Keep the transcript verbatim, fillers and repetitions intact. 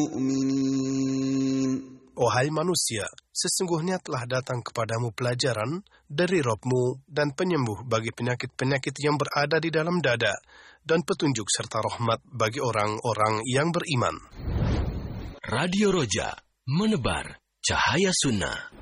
Wahai manusia, sesungguhnya telah datang kepadamu pelajaran dari Rabb-Mu dan penyembuh bagi penyakit-penyakit yang berada di dalam dada, dan petunjuk serta rahmat bagi orang-orang yang beriman. Radio Roja, menebar cahaya sunnah.